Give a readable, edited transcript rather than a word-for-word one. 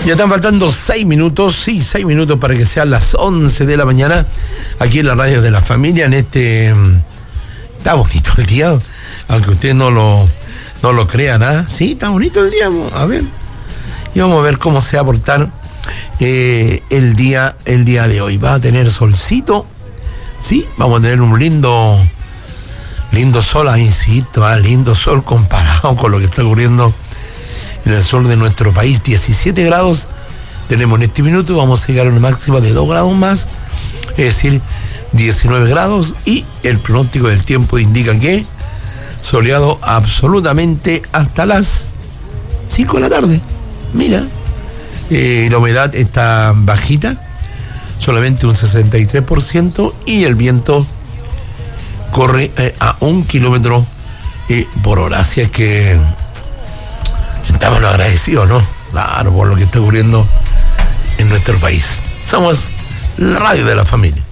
Ya están faltando 6 minutos, sí, 6 minutos para que sean las 11 de la mañana, aquí en la radio de la familia, en este... Está bonito el día, aunque usted no lo crean, ¿ah? Sí, está bonito el día, a ver. Y vamos a ver cómo se va a portar el día de hoy. Va a tener solcito, sí, vamos a tener un lindo sol, ahí insisto, lindo sol comparado con lo que está ocurriendo en el sur de nuestro país. 17 grados tenemos en este minuto, vamos a llegar a una máxima de 2 grados más, es decir, 19 grados, y el pronóstico del tiempo indica que soleado absolutamente hasta las 5 de la tarde. Mira, la humedad está bajita, solamente un 63%, y el viento corre a 1 kilómetro por hora. Así es que sentámonos agradecidos, ¿no? Claro, por lo que está ocurriendo en nuestro país. Somos la radio de la familia.